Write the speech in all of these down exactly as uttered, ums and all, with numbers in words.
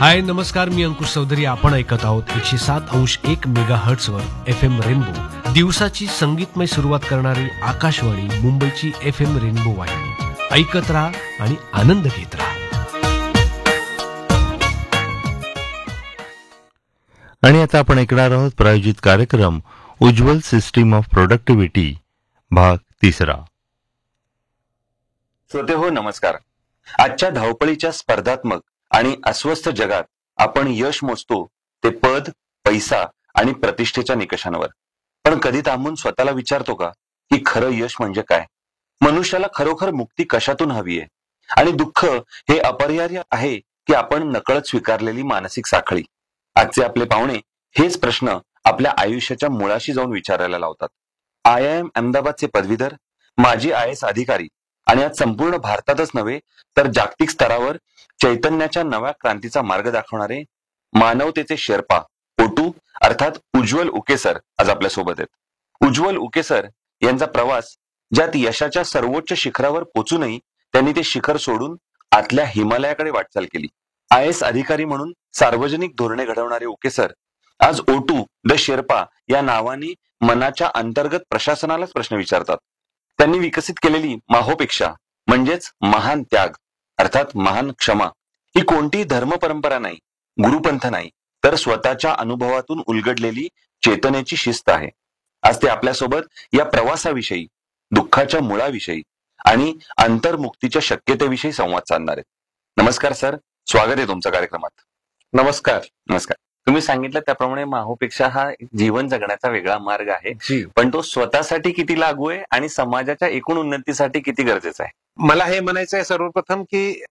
हाय नमस्कार, मी अंकुश चौधरी. आपण ऐकत आहोत एकशे सात अंश एक मेगा हर्ट्स वर एफ एम रेनबो, दिवसाची संगीतमय सुरुवात करणारी आकाशवाणी मुंबईची एफ एम रेनबो वाहिनी. ऐकत राहा आणि आनंद घेत राहा. आणि आता आपण ऐकणार आहोत प्रायोजित कार्यक्रम उज्ज्वल सिस्टीम ऑफ प्रोडक्टिव्हिटी भाग तिसरा. श्रोते हो, नमस्कार. आजच्या धावपळीच्या स्पर्धात्मक आणि अस्वस्थ जगात आपण यश मोजतो ते पद, पैसा आणि प्रतिष्ठेच्या निकषांवर. पण कधी थांबून स्वतःला विचारतो का की खरं यश म्हणजे काय? मनुष्याला खरोखर मुक्ती कशातून हवी आहे? आणि दुःख हे अपरिहार्य आहे की आपण नकळत स्वीकारलेली मानसिक साखळी? आजचे आपले पाहुणे हेच प्रश्न आपल्या आयुष्याच्या मुळाशी जाऊन विचारायला लावतात. आय आय एम अहमदाबादचे पदवीधर, माजी आय एस अधिकारी आणि आज संपूर्ण भारतातच नव्हे तर जागतिक स्तरावर चैतन्याच्या नव्या क्रांतीचा मार्ग दाखवणारे मानवतेचे शेर्पा ओटू अर्थात उज्ज्वल उकेसर आज आपल्या सोबत आहेत. उज्ज्वल उकेसर यांचा प्रवास, ज्यात यशाच्या सर्वोच्च शिखरावर पोचूनही त्यांनी ते शिखर सोडून आतल्या हिमालयाकडे वाटचाल केली. आय एस अधिकारी म्हणून सार्वजनिक धोरणे घडवणारे उकेसर आज ओटू द शेर्पा या नावाने मनाच्या अंतर्गत प्रशासनालाच प्रश्न विचारतात. त्यांनी विकसित केलेली माहोपेक्षा म्हणजेच महान त्याग अर्थात महान क्षमा ही कोणतीही धर्म परंपरा नाही, गुरुपंथ नाही, तर स्वतःच्या अनुभवातून उलगडलेली चेतनेची शिस्त आहे. आज ते आपल्यासोबत या प्रवासाविषयी, दुःखाच्या मुळाविषयी आणि अंतर्मुक्तीच्या शक्यतेविषयी संवाद साधणार आहेत. नमस्कार सर, स्वागत आहे तुमच्या कार्यक्रमात. नमस्कार. नमस्कार. तुम्ही सांगितलं त्याप्रमाणे माहोपेक्षा हा जीवन जगण्याचा वेगळा मार्ग आहे, पण तो स्वतःसाठी किती लागू आहे आणि समाजाच्या एकूण उन्नतीसाठी किती गरजेचा आहे? मला हे म्हणायचं आहे सर्वप्रथम की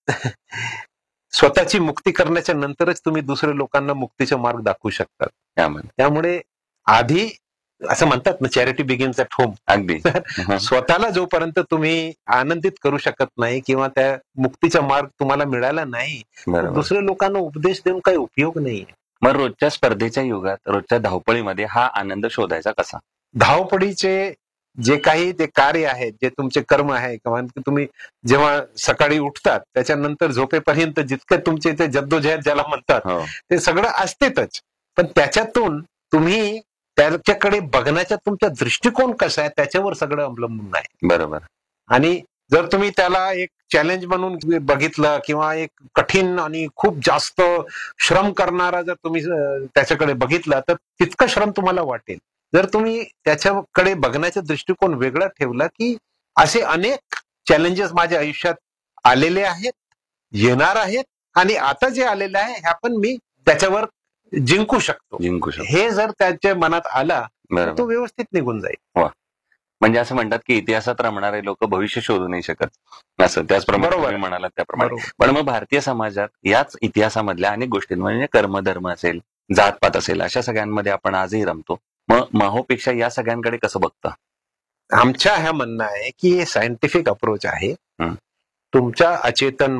स्वतःची मुक्ती करण्याच्या नंतरच तुम्ही दुसऱ्या लोकांना मुक्तीचे मार्ग दाखवू शकतात. त्यामुळे त्यामुळे आधी असं म्हणतात ना, चॅरिटी बिगिन्स ॲट होम. अगदी स्वतःला जोपर्यंत तुम्ही आनंदित करू शकत नाही किंवा त्या मुक्तीचा मार्ग तुम्हाला मिळाला नाही, दुसऱ्या लोकांना उपदेश देऊन काही उपयोग नाही. मग रोजच्या स्पर्धेच्या युगात, रोजच्या धावपळीमध्ये हा आनंद शोधायचा कसा? धावपळीचे जे काही ते कार्य आहेत, जे तुमचे कर्म आहे किंवा तुम्ही जेव्हा सकाळी उठतात त्याच्यानंतर झोपेपर्यंत जितके तुमचे ते जद्दोजहद ज्याला म्हणतात ते सगळं असतेच. पण त्याच्यातून तुम्ही त्याच्याकडे बघण्याचा तुमचा दृष्टिकोन कसा आहे त्याच्यावर सगळं अवलंबून आहे. बरोबर. आणि जर तुम्ही त्याला एक चॅलेंज म्हणून बघितलं किंवा एक कठीण आणि खूप जास्त श्रम करणारा जर तुम्ही त्याच्याकडे बघितला तर तितकं श्रम तुम्हाला वाटेल. जर तुम्ही त्याच्याकडे बघण्याचा दृष्टिकोन वेगळा ठेवला की असे अनेक चॅलेंजेस माझ्या आयुष्यात आलेले आहेत, येणार आहेत आणि आता जे आलेले आहे ह्या पण मी त्याच्यावर जिंकू शकतो जिंकू शकतो हे जर त्याच्या मनात आला तर तो व्यवस्थित निघून जाईल. म्हणजे असं म्हणतात की इतिहासात रमणारे लोक भविष्य शोधू नाही शकत, असं त्याचप्रमाणे म्हणाला त्याप्रमाणे. पण मग भारतीय समाजात याच इतिहासामधल्या अनेक गोष्टी म्हणजे कर्म, धर्म असेल, जातपात असेल, अशा सगळ्यांमध्ये आपण आजही रमतो. मग माहोपेक्षा या सगळ्यांकडे कसं बघता? आमच्या ह्या म्हणणं आहे की हे सायंटिफिक अप्रोच आहे. तुमच्या अचेतन